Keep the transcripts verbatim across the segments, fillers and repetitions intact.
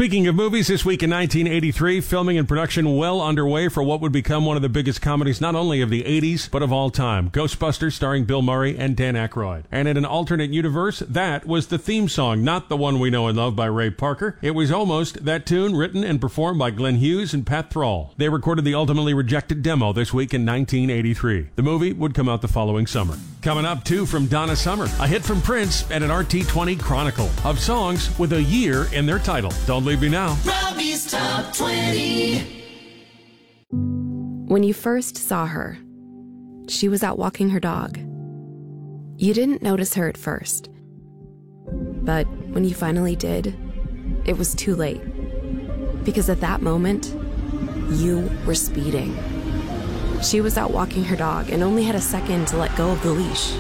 Speaking of movies, this week in nineteen eighty-three, filming and production well underway for what would become one of the biggest comedies not only of the eighties, but of all time, Ghostbusters, starring Bill Murray and Dan Aykroyd. And in an alternate universe, that was the theme song, not the one we know and love by Ray Parker. It was almost that tune written and performed by Glenn Hughes and Pat Thrall. They recorded the ultimately rejected demo this week in nineteen eighty-three. The movie would come out the following summer. Coming up, too, from Donna Summer, a hit from Prince, and an R T twenty chronicle of songs with a year in their title. Don't leave me now. Robbie's Top twenty. When you first saw her, she was out walking her dog. You didn't notice her at first. But when you finally did, it was too late. Because at that moment, you were speeding. She was out walking her dog and only had a second to let go of the leash.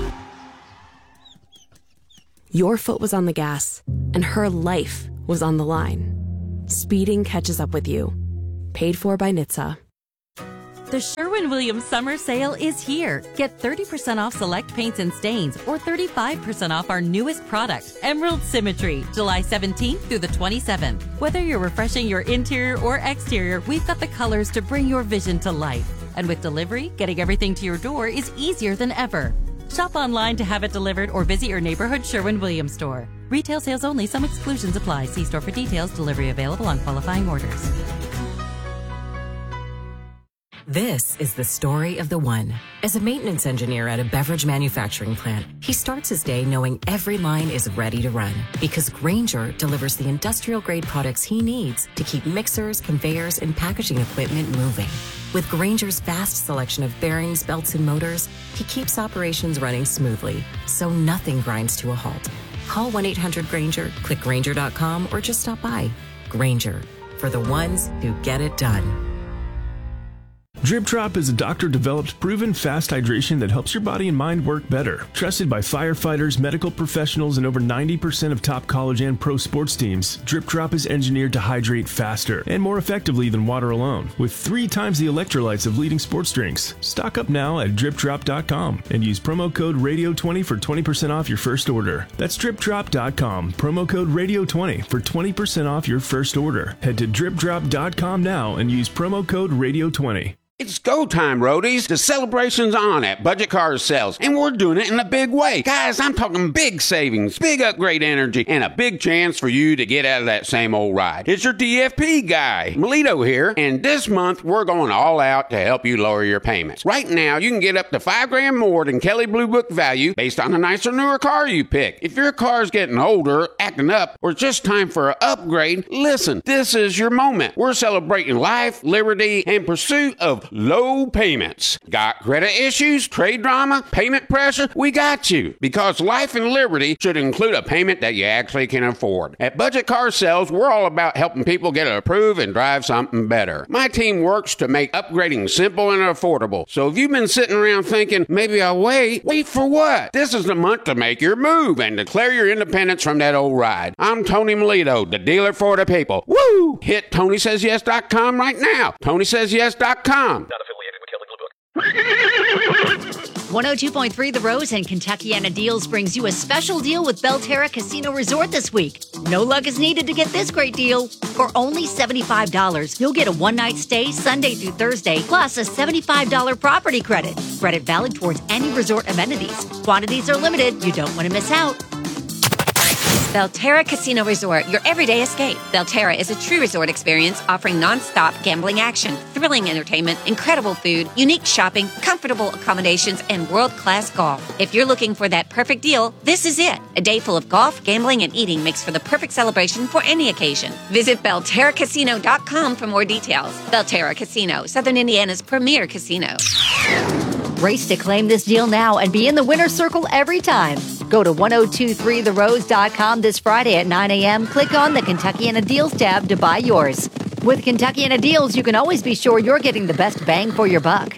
Your foot was on the gas, and her life was on the line. Speeding catches up with you. Paid for by N H T S A. The Sherwin-Williams Summer Sale is here. Get thirty percent off select paints and stains or thirty-five percent off our newest product, Emerald Symmetry, July seventeenth through the twenty-seventh. Whether you're refreshing your interior or exterior, we've got the colors to bring your vision to life. And with delivery, getting everything to your door is easier than ever. Shop online to have it delivered or visit your neighborhood Sherwin-Williams store. Retail sales only. Some exclusions apply. See store for details. Delivery available on qualifying orders. This is the story of the one. As a maintenance engineer at a beverage manufacturing plant, he starts his day knowing every line is ready to run because Grainger delivers the industrial-grade products he needs to keep mixers, conveyors, and packaging equipment moving. With Grainger's vast selection of bearings, belts, and motors, he keeps operations running smoothly, so nothing grinds to a halt. Call one eight hundred Grainger, click Grainger dot com, or just stop by. Grainger, for the ones who get it done. Drip Drop is a doctor-developed, proven fast hydration that helps your body and mind work better. Trusted by firefighters, medical professionals, and over ninety percent of top college and pro sports teams, Drip Drop is engineered to hydrate faster and more effectively than water alone, with three times the electrolytes of leading sports drinks. Stock up now at drip drop dot com and use promo code radio twenty for twenty percent off your first order. That's drip drop dot com, promo code radio twenty for twenty percent off your first order. Head to drip drop dot com now and use promo code radio twenty. It's go time, roadies. The celebration's on at Budget Car Sales, and we're doing it in a big way. Guys, I'm talking big savings, big upgrade energy, and a big chance for you to get out of that same old ride. It's your D F P guy, Melito here, and this month we're going all out to help you lower your payments. Right now, you can get up to five grand more than Kelley Blue Book value based on a nicer, newer car you pick. If your car's getting older, acting up, or it's just time for an upgrade, listen, this is your moment. We're celebrating life, liberty, and pursuit of low payments. Got credit issues, trade drama, payment pressure? We got you. Because life and liberty should include a payment that you actually can afford. At Budget Car Sales, we're all about helping people get approved and drive something better. My team works to make upgrading simple and affordable. So if you've been sitting around thinking, maybe I'll wait, wait for what? This is the month to make your move and declare your independence from that old ride. I'm Tony Melito, the dealer for the people. Woo! Hit Tony Says Yes dot com right now. Tony Says Yes dot com. Not affiliated with Kelley Blue Book. one oh two point three The Rose and Kentuckiana Deals brings you a special deal with Belterra Casino Resort this week. No luck is needed to get this great deal. For only seventy-five dollars, you'll get a one-night stay Sunday through Thursday, plus a seventy-five dollars property credit. Credit valid towards any resort amenities. Quantities are limited. You don't want to miss out. Belterra Casino Resort, your everyday escape. Belterra is a true resort experience offering non-stop gambling action, thrilling entertainment, incredible food, unique shopping, comfortable accommodations, and world-class golf. If you're looking for that perfect deal, this is it. A day full of golf, gambling, and eating makes for the perfect celebration for any occasion. Visit Belterra Casino dot com for more details. Belterra Casino, Southern Indiana's premier casino. Race to claim this deal now and be in the winner's circle every time. Go to ten twenty-three the rose dot com this Friday at nine a.m. Click on the Kentuckiana Deals tab to buy yours. With Kentuckiana Deals, you can always be sure you're getting the best bang for your buck.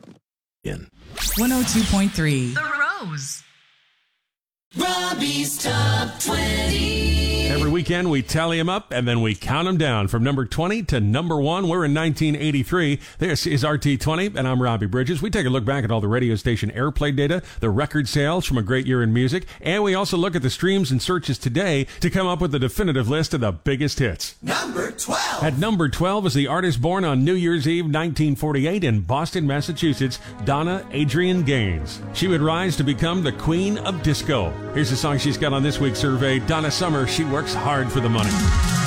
one oh two point three The Rose. Robbie's Top twenty. Every Every weekend, we tally them up, and then we count them down from number twenty to number one. We're in nineteen eighty-three. This is R T twenty, and I'm Robbie Bridges. We take a look back at all the radio station airplay data, the record sales from a great year in music, and we also look at the streams and searches today to come up with the definitive list of the biggest hits. Number twelve. At number twelve is the artist born on New Year's Eve, nineteen forty-eight in Boston, Massachusetts, Donna Adrienne Gaines. She would rise to become the queen of disco. Here's the song she's got on this week's survey, Donna Summer, She Works Hard for the Money.